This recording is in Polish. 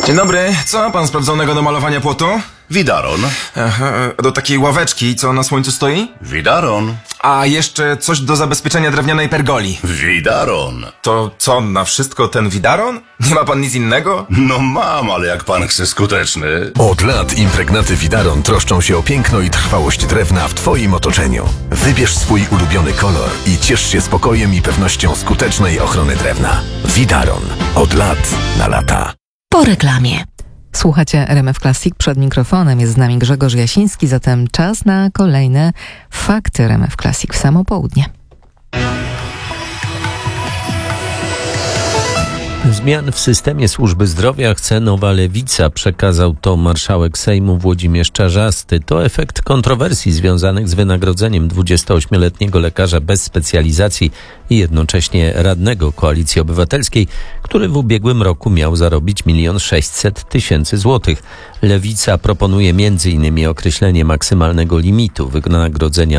Dzień dobry, co ma pan sprawdzonego do malowania płotu? Widaron. Aha, do takiej ławeczki, co na słońcu stoi? Widaron. A jeszcze coś do zabezpieczenia drewnianej pergoli. Widaron. To co, na wszystko ten widaron? Nie ma pan nic innego? No mam, ale jak pan chce skuteczny. Od lat impregnaty Widaron troszczą się o piękno i trwałość drewna w Twoim otoczeniu. Wybierz swój ulubiony kolor i ciesz się spokojem i pewnością skutecznej ochrony drewna. Widaron. Od lat na lata. Po reklamie. Słuchacie RMF Classic, przed mikrofonem jest z nami Grzegorz Jasiński, zatem czas na kolejne fakty RMF Classic w samo południe. Zmian w systemie służby zdrowia chce Nowa Lewica, przekazał to marszałek Sejmu Włodzimierz Czarzasty. To efekt kontrowersji związanych z wynagrodzeniem 28-letniego lekarza bez specjalizacji i jednocześnie radnego Koalicji Obywatelskiej, który w ubiegłym roku miał zarobić 1 600 000 złotych. Lewica proponuje m.in. określenie maksymalnego limitu wynagrodzenia